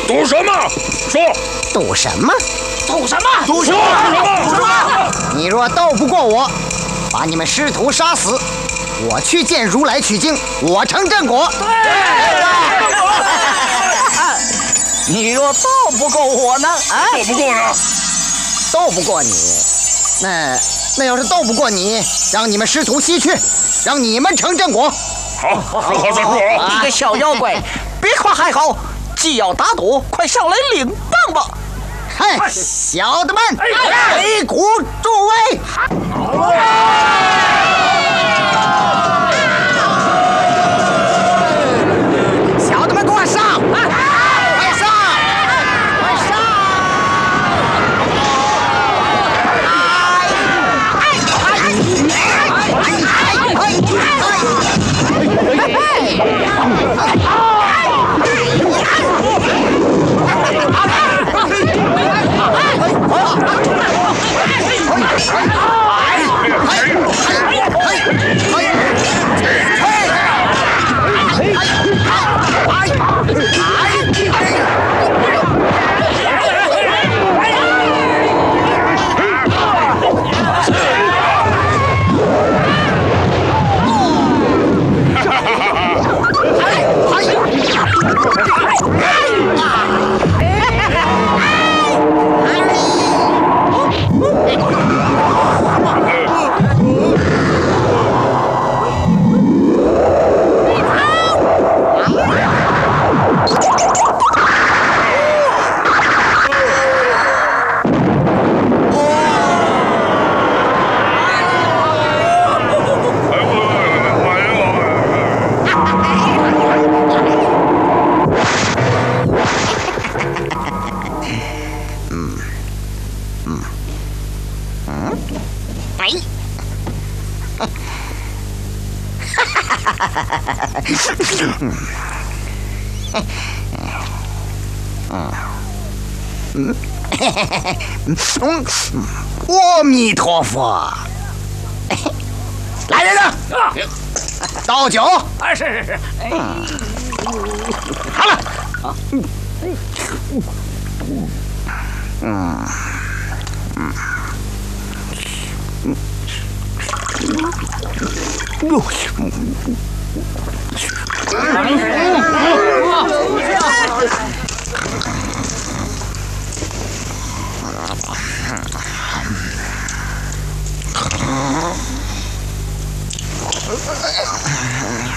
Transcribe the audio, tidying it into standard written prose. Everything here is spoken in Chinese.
赌什么？说。 赌什么？ 赌什么？ 赌什么？赌什么？ 你若斗不过我，把你们师徒杀死，我去见如来取经，我成正果。 你若斗不过我呢？ 斗不过呢？ 斗不过你，那要是斗不过你，让你们师徒西去，让你们成正果。 好，说好再说。 你个小妖怪，别夸还好，既要打赌，快上来领棒吧！ 嗨，小的们，擂鼓助威！小的们，给我上！快上！快上！阿弥陀佛！来人呐，倒酒！ 是。 好了。